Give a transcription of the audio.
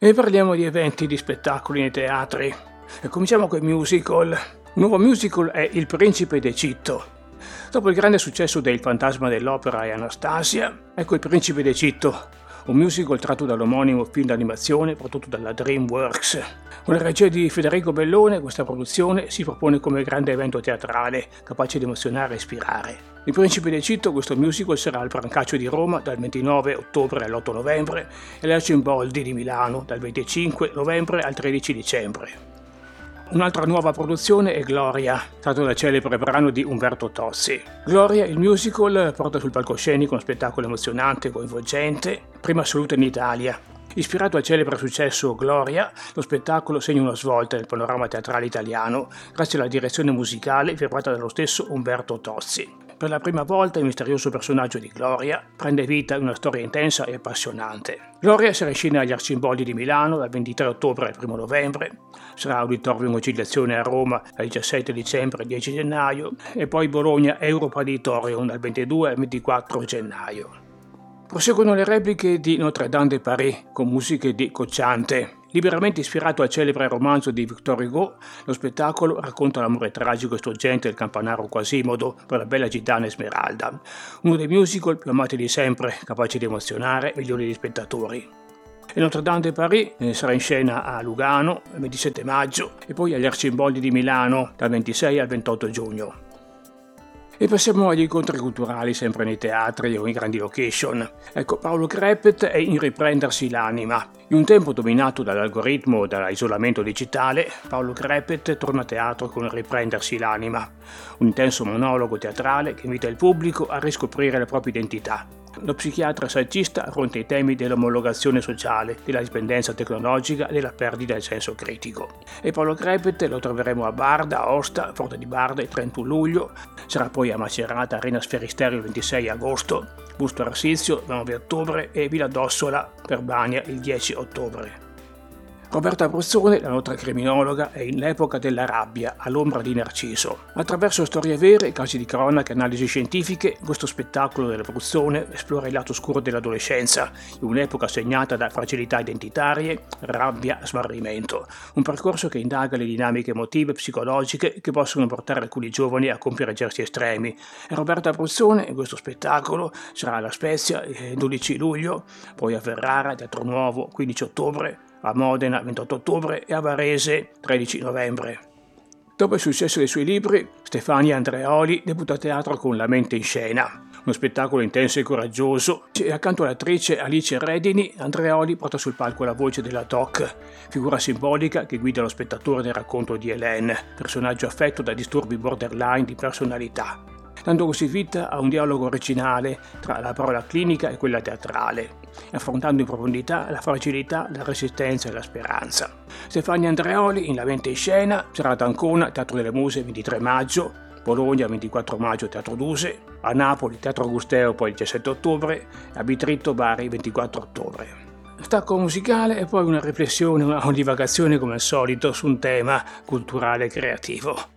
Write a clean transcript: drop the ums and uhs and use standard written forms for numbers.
E parliamo di eventi, di spettacoli nei teatri. E cominciamo con il musical. Il nuovo musical è Il Principe d'Egitto. Dopo il grande successo del Fantasma dell'Opera e Anastasia, ecco Il Principe d'Egitto, un musical tratto dall'omonimo film d'animazione prodotto dalla DreamWorks. Con la regia di Federico Bellone, questa produzione si propone come grande evento teatrale, capace di emozionare e ispirare. Il Principe d'Egitto, questo musical, sarà al Brancaccio di Roma dal 29 ottobre all'8 novembre e all'Arcimboldi di Milano dal 25 novembre al 13 dicembre. Un'altra nuova produzione è Gloria, tratto dal celebre brano di Umberto Tozzi. Gloria, il musical, porta sul palcoscenico uno spettacolo emozionante e coinvolgente, prima assoluto in Italia. Ispirato al celebre successo Gloria, lo spettacolo segna una svolta nel panorama teatrale italiano grazie alla direzione musicale firmata dallo stesso Umberto Tozzi. Per la prima volta il misterioso personaggio di Gloria prende vita in una storia intensa e appassionante. Gloria sarà in scena agli Arcimboldi di Milano dal 23 ottobre al 1 novembre, sarà Auditorium Conciliazione a Roma dal 17 dicembre al 10 gennaio e poi Bologna Europa Auditorium dal 22 al 24 gennaio. Proseguono le repliche di Notre Dame de Paris con musiche di Cocciante. Liberamente ispirato al celebre romanzo di Victor Hugo, lo spettacolo racconta l'amore tragico e struggente del campanario Quasimodo per la bella gitana Esmeralda, uno dei musical più amati di sempre, capace di emozionare milioni di spettatori. E Notre Dame de Paris sarà in scena a Lugano il 27 maggio e poi agli Arcimboldi di Milano dal 26 al 28 giugno. E passiamo agli incontri culturali sempre nei teatri o in grandi location. Ecco, Paolo Crepet è in Riprendersi l'anima. In un tempo dominato dall'algoritmo e dall'isolamento digitale, Paolo Crepet torna a teatro con Riprendersi l'anima, un intenso monologo teatrale che invita il pubblico a riscoprire la propria identità. Lo psichiatra saggista affronta i temi dell'omologazione sociale, della dipendenza tecnologica e della perdita del senso critico. E Paolo Crepet lo troveremo a Barda, Aosta, Porta di Barda il 31 luglio, sarà poi a Macerata, Arena Sferisterio il 26 agosto, Busto Arsizio il 9 ottobre e Villa d'Ossola per Bania il 10 ottobre. Roberta Bruzzone, la nostra criminologa, è in L'epoca della rabbia, all'ombra di Narciso. Attraverso storie vere, casi di cronaca e analisi scientifiche, questo spettacolo della Bruzzone esplora il lato oscuro dell'adolescenza, in un'epoca segnata da fragilità identitarie, rabbia, smarrimento. Un percorso che indaga le dinamiche emotive e psicologiche che possono portare alcuni giovani a compiere gesti estremi. E Roberta Bruzzone, in questo spettacolo, sarà alla Spezia il 12 luglio, poi a Ferrara, Teatro Nuovo, 15 ottobre, a Modena 28 ottobre e a Varese 13 novembre. Dopo il successo dei suoi libri, Stefania Andreoli debutta a teatro con La mente in scena, uno spettacolo intenso e coraggioso, e accanto all'attrice Alice Redini, Andreoli porta sul palco la voce della Doc, figura simbolica che guida lo spettatore nel racconto di Hélène, personaggio affetto da disturbi borderline di personalità, dando così vita a un dialogo originale tra la parola clinica e quella teatrale, affrontando in profondità la fragilità, la resistenza e la speranza. Stefania Andreoli in La mente in scena sarà ad Ancona, Teatro delle Muse, 23 maggio, Bologna, 24 maggio, Teatro Duse, a Napoli, Teatro Augusteo, poi il 17 ottobre, a Bitritto, Bari, 24 ottobre. Stacco musicale e poi una riflessione, una divagazione come al solito su un tema culturale e creativo.